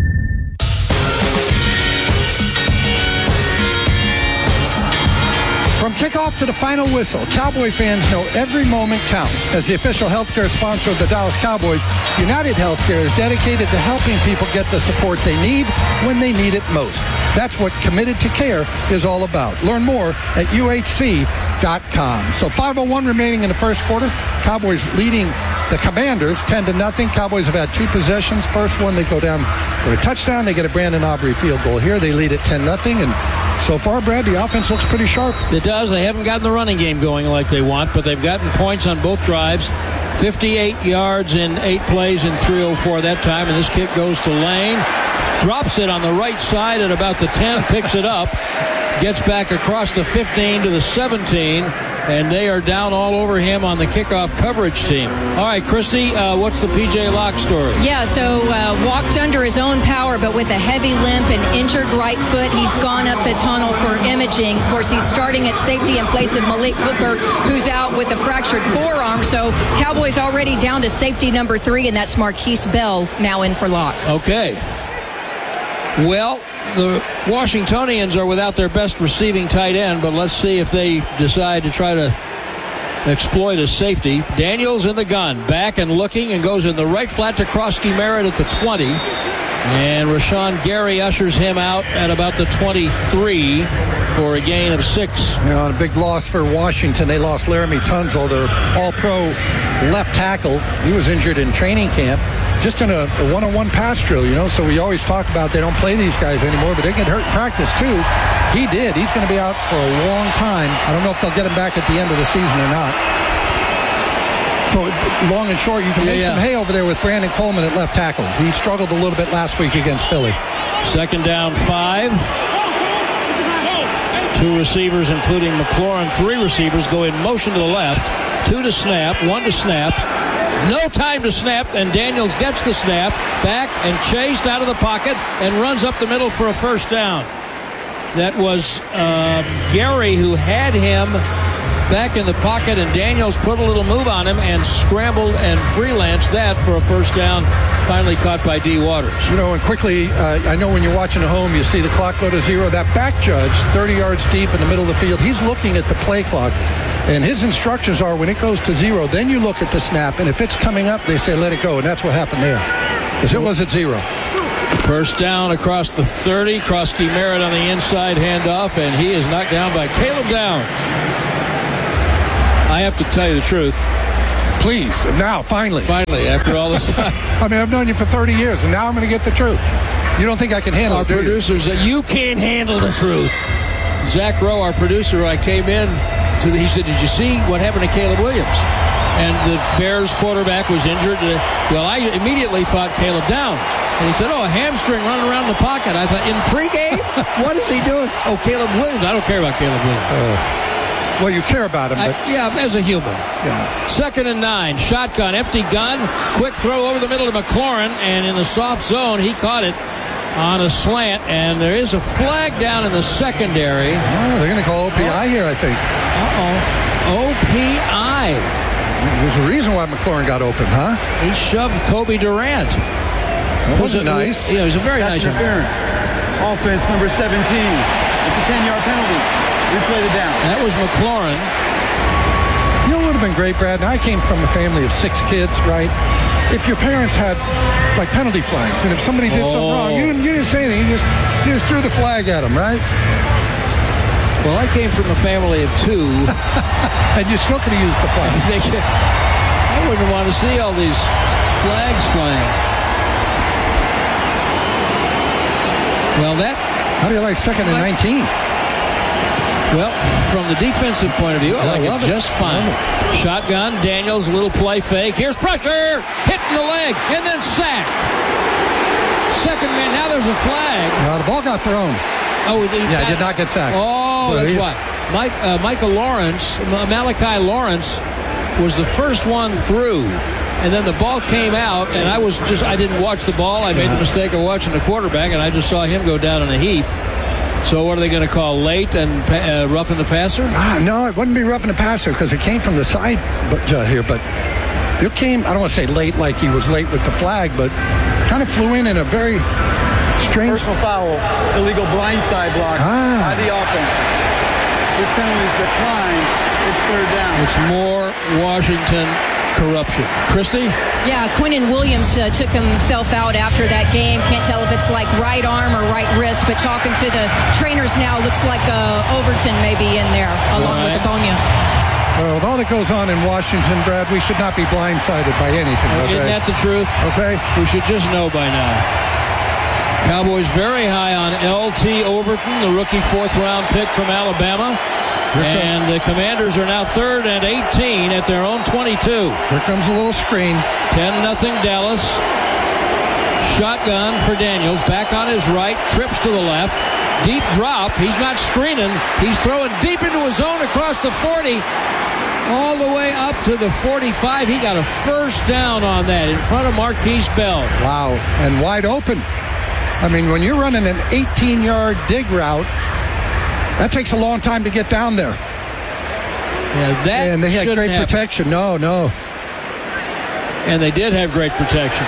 From kickoff to the final whistle, Cowboy fans know every moment counts. As the official healthcare sponsor of the Dallas Cowboys, United Healthcare is dedicated to helping people get the support they need when they need it most. That's what Committed to Care is all about. Learn more at UHC.com. So 5:01 remaining in the first quarter. Cowboys leading the Commanders 10-0. Cowboys have had 2 possessions. First one, they go down for a touchdown. They get a Brandon Aubrey field goal here. They lead at 10-0. And so far, Brad, the offense looks pretty sharp. It does. They haven't gotten the running game going like they want, but they've gotten points on both drives. 58 yards in 8 plays in 3:04 that time. And this kick goes to Lane. Drops it on the right side at about the 10, picks it up, gets back across the 15 to the 17, and they are down all over him on the kickoff coverage team. All right, Christy, what's the P.J. Locke story? Yeah, so walked under his own power, but with a heavy limp and injured right foot, he's gone up the tunnel for imaging. Of course, he's starting at safety in place of Malik Hooker, who's out with a fractured forearm. So Cowboys already down to safety number 3, and that's Marquise Bell now in for Locke. Okay. Well, the Washingtonians are without their best receiving tight end, but let's see if they decide to try to exploit a safety. Daniels in the gun, back and looking, and goes in the right flat to Krosky Merritt at the 20. And Rashawn Gary ushers him out at about the 23 for a gain of 6. A big loss for Washington. They lost Laramie Tunzel, their all-pro left tackle. He was injured in training camp, just in a one-on-one pass drill, So we always talk about they don't play these guys anymore, but they get hurt in practice too. He did. He's going to be out for a long time. I don't know if they'll get him back at the end of the season or not. So long and short, you can make some hay over there with Brandon Coleman at left tackle. He struggled a little bit last week against Philly. 2nd down 5. 2 receivers, including McLaurin. 3 receivers go in motion to the left. 2 to snap, 1 to snap. No time to snap, and Daniels gets the snap, back and chased out of the pocket and runs up the middle for a first down. That was Gary who had him back in the pocket, and Daniels put a little move on him and scrambled and freelanced that for a first down, finally caught by D. Waters. You know, and quickly, I know when you're watching at home, you see the clock go to 0. That back judge, 30 yards deep in the middle of the field, he's looking at the play clock. And his instructions are when it goes to 0, then you look at the snap, and if it's coming up, they say let it go, and that's what happened there. Because it was at 0. First down across the 30. Krosky Merritt on the inside handoff, and he is knocked down by Caleb Downs. I have to tell you the truth. Please, now, finally. Finally, after all this time. I mean, I've known you for 30 years, and now I'm going to get the truth. You don't think I can handle it, do you? Our producers, you can't handle the truth. Zach Rowe, our producer, I came in, he said, did you see what happened to Caleb Williams? And the Bears quarterback was injured. Well, I immediately thought Caleb Downs. And he said, a hamstring running around the pocket. I thought, in pregame? What is he doing? Oh, Caleb Williams. I don't care about Caleb Williams. Well, you care about him. But... yeah, as a human. Yeah. 2nd and 9. Shotgun, empty gun. Quick throw over the middle to McLaurin. And in the soft zone, he caught it on a slant. And there is a flag down in the secondary. Oh, they're going to call OPI here, I think. OPI. There's a reason why McLaurin got open, huh? He shoved Kobe Durant. That wasn't nice. Yeah, it was a very nice interference. Offense number 17. It's a 10-yard penalty. Replay the down. That was McLaurin. You know what would have been great, Brad? And I came from a family of 6 kids, right? If your parents had, like, penalty flags, and if somebody did something wrong, you didn't say anything. You just threw the flag at them, right? Well, I came from a family of 2. And you still could have used the flag. I wouldn't want to see all these flags flying. Well, how do you like 2nd and 19? Well, from the defensive point of view, I like it just fine. Shotgun, Daniels, little play fake. Here's pressure! Hitting the leg, and then sacked. Second man, now there's a flag. No, the ball got thrown. Oh, did not get sacked. Oh, that's why. Malachi Lawrence was the first one through. And then the ball came out, and I didn't watch the ball. I made the mistake of watching the quarterback, and I just saw him go down in a heap. So what are they going to call, late and roughing the passer? No, it wouldn't be roughing the passer because it came from the side here. But it came, I don't want to say late like he was late with the flag, but kind of flew in a very strange... Personal foul, illegal blindside block by the offense. This penalty is declined. It's 3rd down. It's more Washington corruption. Christy? Yeah, Quinnen Williams took himself out after that game. Can't tell if it's like right arm or right wrist, but talking to the trainers now, looks like Overton may be in there along with Abonia. Well, with all that goes on in Washington, Brad, we should not be blindsided by anything. Okay? Isn't that the truth? Okay. We should just know by now. Cowboys very high on L.T. Overton, the rookie 4th-round pick from Alabama. And the Commanders are now 3rd and 18 at their own 22. Here comes a little screen. 10-0 Dallas. Shotgun for Daniels. Back on his right. Trips to the left. Deep drop. He's not screening. He's throwing deep into his zone across the 40. All the way up to the 45. He got a first down on that in front of Marquise Bell. Wow. And wide open. I mean, when you're running an 18-yard dig route, that takes a long time to get down there. Yeah, and they had great protection. No. And they did have great protection.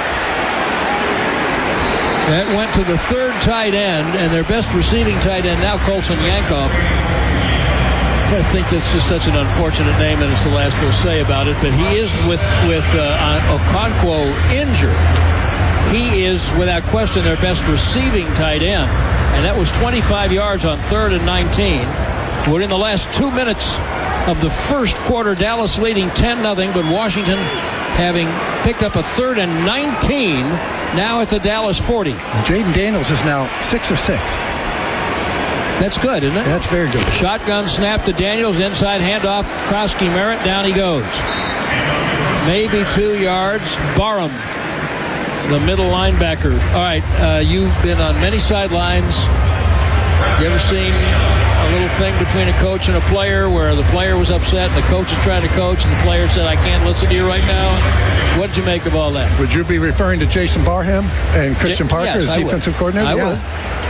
That went to the 3rd tight end, and their best receiving tight end now, Colson Yankoff. I think that's just such an unfortunate name, and it's the last we'll say about it. But he is with Okonkwo injured. He is, without question, their best receiving tight end. And that was 25 yards on 3rd and 19. We're in the last 2 minutes of the first quarter. Dallas leading 10-0, but Washington having picked up a 3rd and 19 now at the Dallas 40. Jaden Daniels is now 6 of 6. That's good, isn't it? That's very good. Shotgun snap to Daniels, inside handoff. Krosky Merritt, down he goes. Maybe 2 yards. Barham, the middle linebacker. All right, you've been on many sidelines. You ever seen a little thing between a coach and a player where the player was upset and the coach is trying to coach and the player said, I can't listen to you right now? What did you make of all that? Would you be referring to Jason Barham and Christian Parker as defensive coordinator? I will.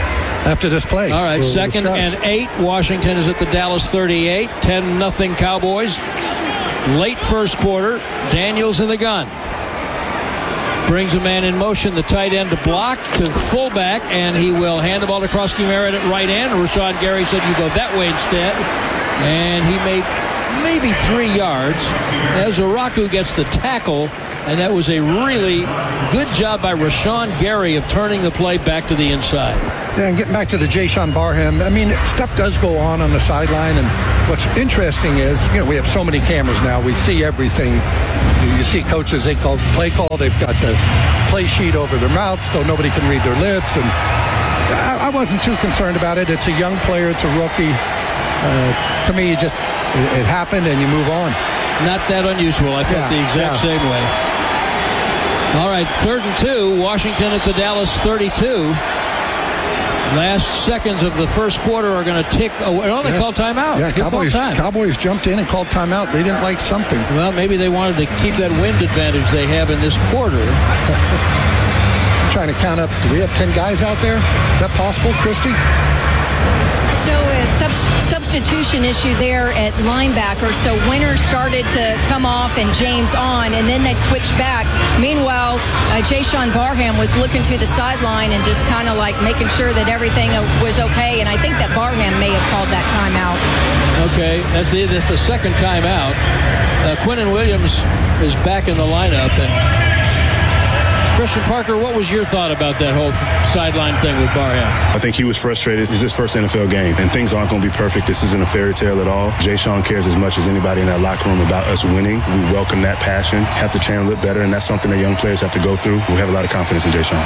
after this play. All right, we'll 2nd discuss. and 8. Washington is at the Dallas 38. 10-0 Cowboys. Late first quarter. Daniels in the gun. Brings a man in motion, the tight end to block to fullback, and he will hand the ball to Krosky Merritt at right end. Rashawn Gary said, you go that way instead. And he made maybe 3 yards as Araku gets the tackle, and that was a really good job by Rashawn Gary of turning the play back to the inside. Yeah, and getting back to the Jayshon Barham, I mean, stuff does go on the sideline, and what's interesting is, we have so many cameras now. We see everything. You see coaches, they call play call. They've got the play sheet over their mouths so nobody can read their lips, and I wasn't too concerned about it. It's a young player. It's a rookie. To me, it happened, and you move on. Not that unusual. I felt the exact same way. All right, 3rd and 2. Washington at the Dallas 32. Last seconds of the first quarter are going to tick away. Oh, they called timeout. Yeah, Cowboys jumped in and called timeout. They didn't like something. Well, maybe they wanted to keep that wind advantage they have in this quarter. I'm trying to count up. Do we have 10 guys out there? Is that possible, Christy? So a substitution issue there at linebacker. So Winter started to come off and James on, and then they'd switch back. Meanwhile, Jayshon Barham was looking to the sideline and just kind of like making sure that everything was okay. And I think that Barham may have called that timeout. Okay, that's the second timeout. Quinnen Williams is back in the lineup. And Christian Parker, what was your thought about that whole sideline thing with Barham? I think he was frustrated. It's his first NFL game, and things aren't going to be perfect. This isn't a fairy tale at all. Jayshon cares as much as anybody in that locker room about us winning. We welcome that passion, have to train a little better, and that's something that young players have to go through. We have a lot of confidence in Jayshon.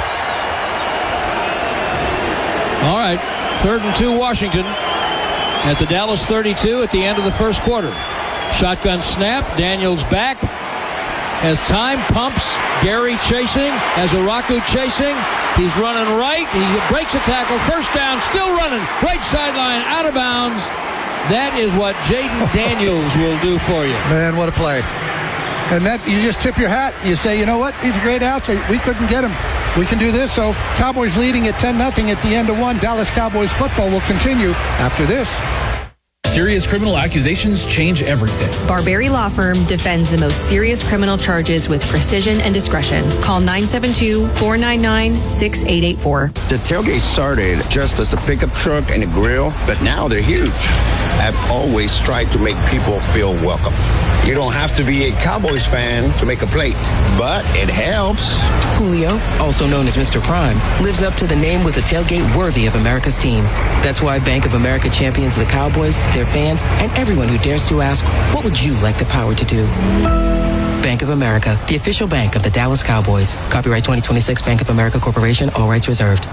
All right, 3rd and 2 Washington at the Dallas 32 at the end of the first quarter. Shotgun snap, Daniels back. As time pumps, Gary chasing, as Araku chasing. He's running right. He breaks a tackle. First down, still running. Right sideline, out of bounds. That is what Jaden Daniels will do for you. Man, what a play. And that, you just tip your hat. You say, you know what? He's a great athlete. We couldn't get him. We can do this. So Cowboys leading at 10-0 at the end of 1. Dallas Cowboys football will continue after this. Serious criminal accusations change everything. Barberi Law Firm defends the most serious criminal charges with precision and discretion. Call 972-499-6884. The tailgate started just as a pickup truck and a grill, but now they're huge. I've always tried to make people feel welcome. You don't have to be a Cowboys fan to make a plate, but it helps. Julio, also known as Mr. Prime, lives up to the name with a tailgate worthy of America's team. That's why Bank of America champions the Cowboys, their fans, and everyone who dares to ask, what would you like the power to do? Bank of America, the official bank of the Dallas Cowboys. Copyright 2026 Bank of America Corporation, all rights reserved.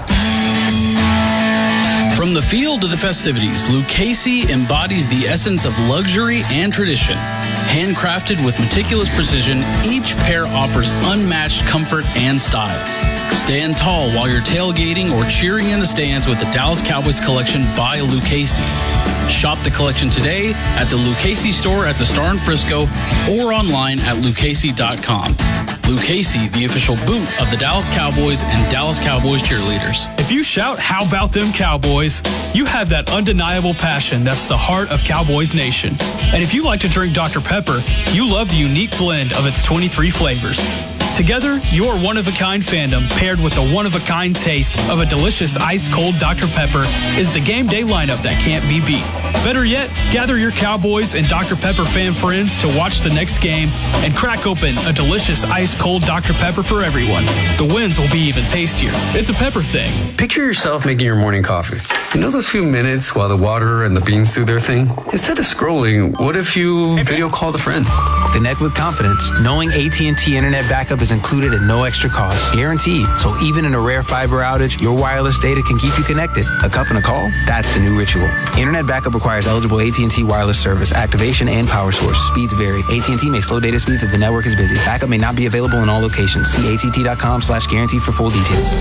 From the field to the festivities, Lucchese embodies the essence of luxury and tradition. Handcrafted with meticulous precision, each pair offers unmatched comfort and style. Stand tall while you're tailgating or cheering in the stands with the Dallas Cowboys collection by Lucchese. Shop the collection today at the Lucchese store at the Star in Frisco or online at lucchese.com. Lucchese, the official boot of the Dallas Cowboys and Dallas Cowboys cheerleaders. If you shout, "How about them Cowboys?" you have that undeniable passion that's the heart of Cowboys Nation. And if you like to drink Dr. Pepper, you love the unique blend of its 23 flavors. Together, your one-of-a-kind fandom paired with the one-of-a-kind taste of a delicious ice-cold Dr. Pepper is the game day lineup that can't be beat. Better yet, gather your Cowboys and Dr. Pepper fan friends to watch the next game and crack open a delicious ice-cold Dr. Pepper for everyone. The wins will be even tastier. It's a pepper thing. Picture yourself making your morning coffee. You know those few minutes while the water and the beans do their thing? Instead of scrolling, what if you video called a friend? Connect with confidence, knowing AT&T Internet backup is included at no extra cost. Guaranteed. So even in a rare fiber outage, your wireless data can keep you connected. A cup and a call? That's the new ritual. Internet backup requires eligible AT&T wireless service, activation, and power source. Speeds vary. AT&T may slow data speeds if the network is busy. Backup may not be available in all locations. See att.com/guarantee for full details.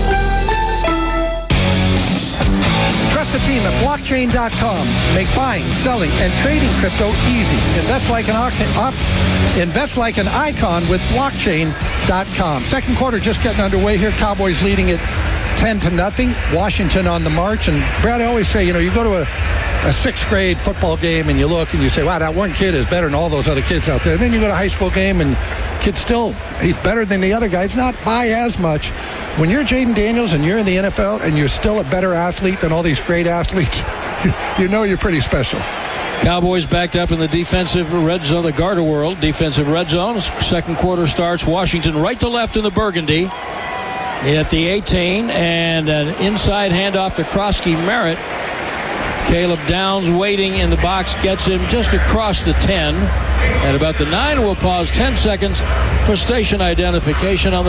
Trust the team at blockchain.com. Make buying, selling, and trading crypto easy. Invest like an icon with blockchain.com. Second quarter just getting underway here. Cowboys leading it 10-0, Washington on the march. And Brad, I always say, you go to a sixth grade football game and you look and you say, wow, that one kid is better than all those other kids out there. And then you go to a high school game and kid's still, he's better than the other guy. It's not by as much. When you're Jaden Daniels and you're in the NFL and you're still a better athlete than all these great athletes, you know you're pretty special. Cowboys backed up in the defensive red zone, the Garter World defensive red zone. Second quarter starts. Washington right to left in the burgundy at the 18, and an inside handoff to Krosky Merritt. Caleb Downs waiting in the box, gets him just across the 10. At about the 9, we'll pause 10 seconds for station identification on the